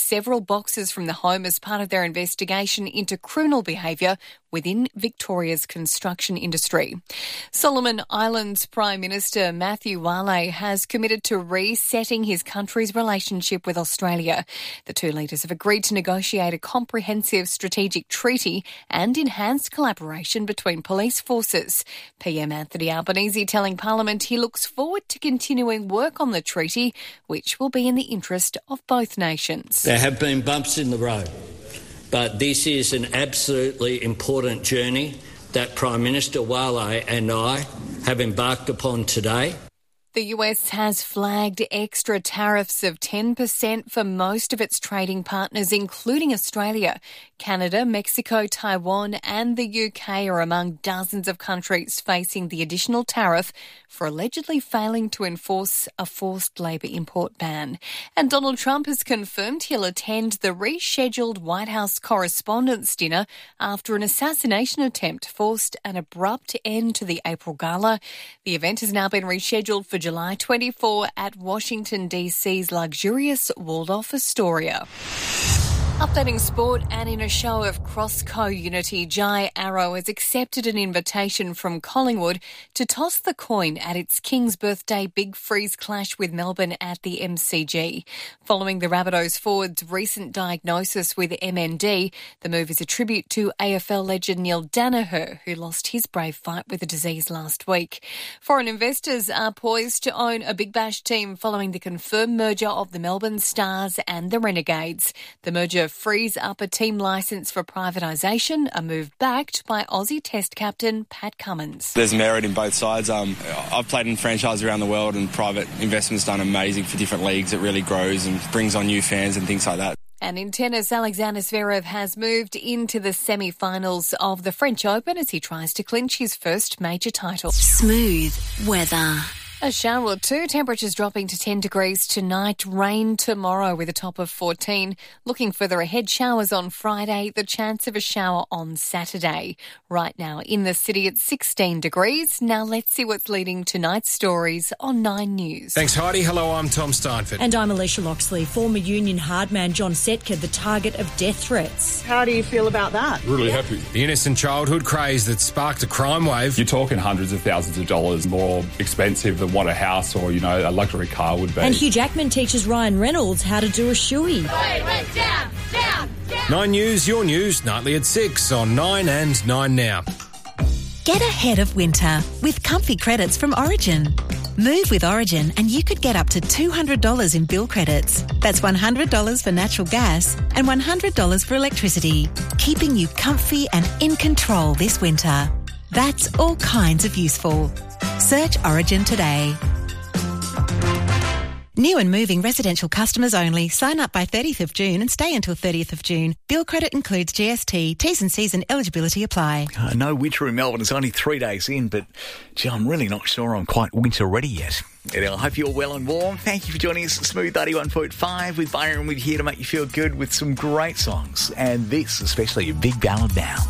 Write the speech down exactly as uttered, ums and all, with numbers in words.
several boxes from the home as part of their investigation into criminal behaviour within Victoria's construction industry. Solomon Islands Prime Minister Matthew Wale has committed to resetting his country's relationship with Australia. The two leaders have agreed to negotiate a comprehensive strategic treaty and enhanced collaboration between police forces. P M Anthony Albanese telling Parliament he looks forward to continuing work on the treaty, which will be in the interest of both nations. There have been bumps in the road, but this is an absolutely important journey that Prime Minister Wale and I have embarked upon today. The U S has flagged extra tariffs of ten percent for most of its trading partners, including Australia. Canada, Mexico, Taiwan and the U K are among dozens of countries facing the additional tariff for allegedly failing to enforce a forced labour import ban. And Donald Trump has confirmed he'll attend the rescheduled White House Correspondents' Dinner after an assassination attempt forced an abrupt end to the April Gala. The event has now been rescheduled for July twenty-fourth at Washington D C's luxurious Waldorf Astoria. Updating sport, and in a show of cross-co unity, Jai Arrow has accepted an invitation from Collingwood to toss the coin at its King's Birthday Big Freeze clash with Melbourne at the M C G. Following the Rabbitohs forward's recent diagnosis with M N D, the move is a tribute to A F L legend Neil Danaher, who lost his brave fight with the disease last week. Foreign investors are poised to own a Big Bash team following the confirmed merger of the Melbourne Stars and the Renegades. The merger frees up a team licence for privatisation, a move backed by Aussie Test captain Pat Cummins. There's merit in both sides. Um, I've played in franchise around the world, and private investment's done amazing for different leagues. It really grows and brings on new fans and things like that. And in tennis, Alexander Zverev has moved into the semi-finals of the French Open as he tries to clinch his first major title. Smooth weather. A shower or two, temperatures dropping to ten degrees tonight, rain tomorrow with a top of fourteen. Looking further ahead, showers on Friday, the chance of a shower on Saturday. Right now in the city it's sixteen degrees. Now let's see what's leading tonight's stories on Nine News. Thanks, Heidi. Hello, I'm Tom Steinford. And I'm Alicia Loxley. Former union hardman John Setka, the target of death threats. How do you feel about that? Really happy. The innocent childhood craze that sparked a crime wave. You're talking hundreds of thousands of dollars more expensive than what a house or, you know, a luxury car would be. And Hugh Jackman teaches Ryan Reynolds how to do a shoey. Down, down, down. Nine News, your news, nightly at six on Nine and Nine Now. Get ahead of winter with comfy credits from Origin. Move with Origin and you could get up to two hundred dollars in bill credits. That's one hundred dollars for natural gas and one hundred dollars for electricity, keeping you comfy and in control this winter. That's all kinds of useful. Search Origin today. New and moving residential customers only. Sign up by thirtieth of June and stay until thirtieth of June. Bill credit includes G S T. T's and C's and eligibility apply. Uh, no winter in Melbourne. It's only three days in, but gee, I'm really not sure I'm quite winter ready yet. Anyway, I hope you're well and warm. Thank you for joining us at Smooth eighty-one point five with Byron. We're here to make you feel good with some great songs. And this, especially a big ballad now.